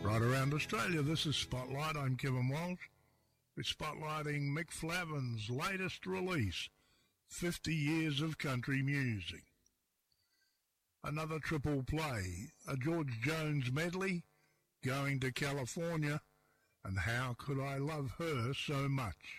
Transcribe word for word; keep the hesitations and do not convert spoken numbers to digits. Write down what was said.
Right around Australia, this is Spotlight. I'm Kevin Walsh. We're spotlighting Mick Flavin's latest release, fifty years of Country Music. Another triple play, a George Jones medley, Going to California, and How Could I Love Her So Much.